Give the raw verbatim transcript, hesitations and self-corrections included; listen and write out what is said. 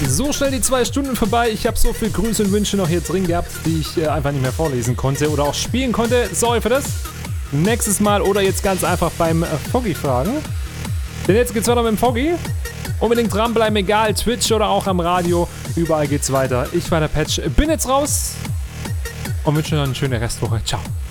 So schnell die zwei Stunden vorbei. Ich habe so viel Grüße und Wünsche noch hier drin gehabt, die ich äh, einfach nicht mehr vorlesen konnte oder auch spielen konnte. Sorry für das. Nächstes Mal oder jetzt ganz einfach beim äh, Foggy fragen. Denn jetzt geht's weiter mit dem Foggy. Unbedingt dranbleiben, egal, Twitch oder auch am Radio. Überall geht's weiter. Ich war der Patch, bin jetzt raus und wünsche noch eine schöne Restwoche. Ciao.